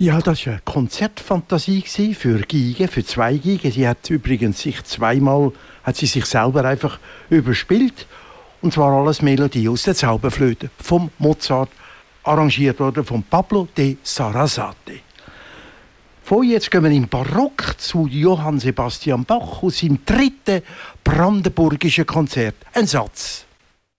Ja, das war eine Konzertfantasie für Geige, für 2 Geigen. Sie hat übrigens sich selber einfach überspielt. Und zwar alles Melodie aus der Zauberflöte vom Mozart, arrangiert worden von Pablo de Sarasate. Jetzt gehen wir im Barock zu Johann Sebastian Bach aus seinem 3. brandenburgischen Konzert. Ein Satz.